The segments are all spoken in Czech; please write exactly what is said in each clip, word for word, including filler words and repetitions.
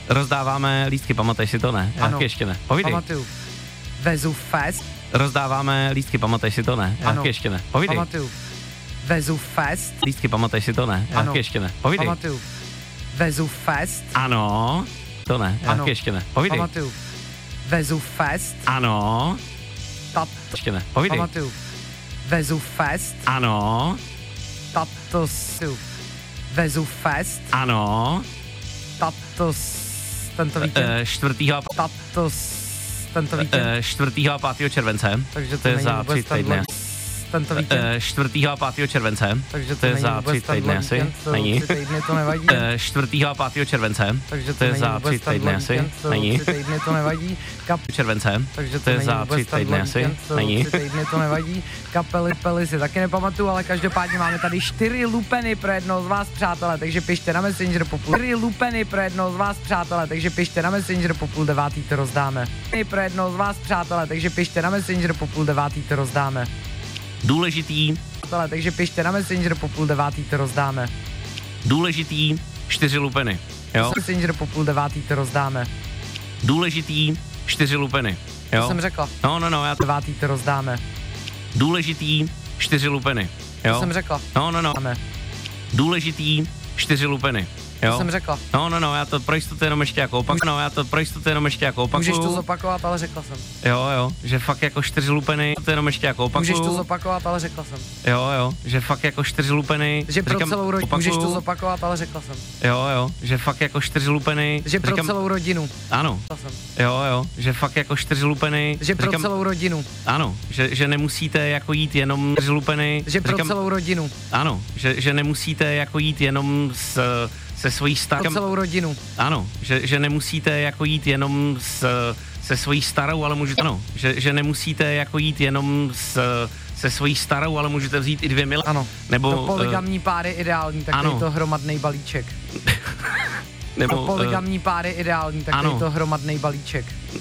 Rozdáváme lístky, pamatuješ si to, ne? Ano. Ještě ne. Povídej. Pamatuju. Vezu fest. Rozdáváme lístky, pamatuješ si to, ne? Ano. Ještě ne. Povídej. Pamatuju. Vezu fest. Lístky, pamatuješ si to, ne? Ano. Ještě ne. Povídej. Pamatuju. Vezu fest. Ano. To ne. Ano. Ještě ne. Povídej. Pamatuju. Vezu fest. Ano. Tato. Ještě ne. Povídej. Pamatuju. Vezu fest. Ano. Tato. si- Vezu fest. Ano. Tato. s- Tento víkend. E, čtvrtýho a Tato. s- Tento víkend. e, čtvrtýho a pátého července. Takže to, to je není za vůbec tři týdny. tenhle- Tento víkend. E, čtvrtýho a pátého července. Takže to, to je není za vůbec tři týdny tenhle asi. víkend, to Není. tři týdny to nevadí. E, čtvrtýho a pátého července. Takže to, to je není za vůbec tři týdny tenhle asi. víkend, to Není. tři týdny to nevadí. Kap, Července. takže to, To je není za vůbec tři týdny tenhle asi. víkend, to Není. tři týdny to nevadí. Kapely, pely si taky nepamatuju, ale každopádně máme tady čtyři lupeny pro jednoho z vás, přátelé, takže pište na Messenger po půl. Čtyři lupeny pro jednoho z vás, přátelé, takže pište na Messenger po půl devátý to rozdáme. Pro jednoho z vás, přátelé, takže pište na Messenger po půl devátý to rozdáme. Důležitý, Přátelé, takže pište na Messenger po půl devátý to rozdáme. důležitý, čtyři lupeny. Jo? Messenger po půl devátý to rozdáme. Důležitý, čtyři lupeny. To Jo? jsem řekla. No, no, no, já to... Devátý to rozdáme. Důležitý, čtyři lupeny. To Jo? jsem řekla. No, no, no. Dáme. Důležitý, čtyři lupeny. To Jo? jsem řekla. No, no, no, já to pro jistotu jenom ještě jako opakuju. No, já to pro jistotu jenom ještě jako opakuju. Můžeš to zopakovat, ale řekla jsem. Jo, jo, že fakt jako čtyři lupeny, to jenom ještě jako opakuju. Můžeš to zopakovat, ale řekla jsem. Jo, jo, že fakt jako čtyři lupeny. Že pro říkám, celou rodinu. opakuju. Můžeš to zopakovat, ale řekla jsem. Jo, jo, že fakt jako čtyři lupeny. Že pro říkám, celou rodinu. Ano, Řekla jsem. jo, jo, že fakt jako čtyři lupeny. Že pro říkám, celou rodinu. Ano, že, že nemusíte jako jít jenom čtyři lupeny. Že pro říkám, celou rodinu. Ano, že, že nemusíte jako jít jenom s, se svojí starou. Pro celou rodinu. Ano, že, že nemusíte jako jít jenom s, se svojí starou, ale můžete, ano, že, že nemusíte jako jít jenom s, se svojí starou, ale můžete vzít i dvě mil. Ano. Nebo, To polygamní pár je ideální, tak ano. je to hromadný balíček. nebo, To polygamní pár je ideální, tak ano. je to hromadný balíček.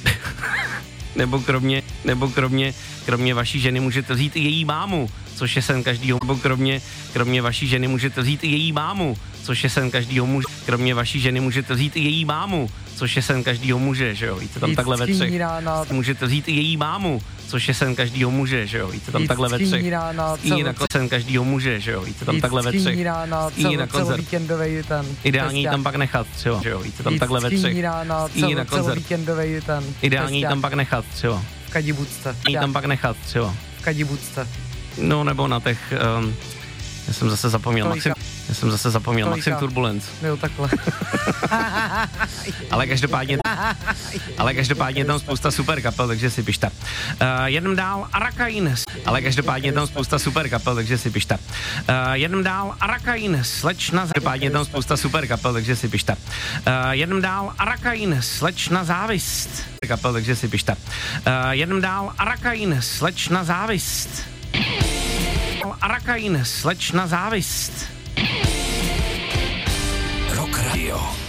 nebo kromě, nebo kromě, kromě vaší ženy můžete vzít i její mámu, což je sen každýho, nebo kromě, kromě vaší ženy můžete vzít i její mámu, což je sen každýho muže, kromě vaší ženy můžete vzít i její mámu, což je sen každýho muže, že jo, víte tam Jít takhle ve třech. skýní rána. Můžete vzít i její mámu, což je sen každýho muže, že jo, víte tam Jít takhle ve třech. skýní rána, Skýní na celo- sen každýho muže, že jo, víte tam Jít takhle ve skýní třech. rána, Skýní na celo, koncert. celovíkendovej ten. Ideální ji festiák. tam pak nechat třeba, že jo, víte tam Jít takhle ve třech. skýní rána, Skýní na celo, koncert. celovíkendovej ten. Ideální ji festiák tam pak nechat třeba. v Kadibudce. Ji tam pak nechat třeba. V Kadibudce. No nebo na těch, um, já jsem zase zapomněl, Kolika? Maxim, já jsem zase zapomněl, Kolika? Maxim Turbulence. Jo, takhle. Ale každopádně, ale každopádně je tam spousta super kapel, takže si pište. Uh, jedem dál Arakain, ale každopádně je tam spousta super kapel, takže si pište. Uh, jedem dál Arakain, slečna, každopádně je tam spousta super kapel, takže si pište. Uh, jedem dál Arakain, slečna závist. Kapel, takže si pište. Uh, jedem dál Arakain, slečna závist. Arakain, slečna závist. Rock Radio.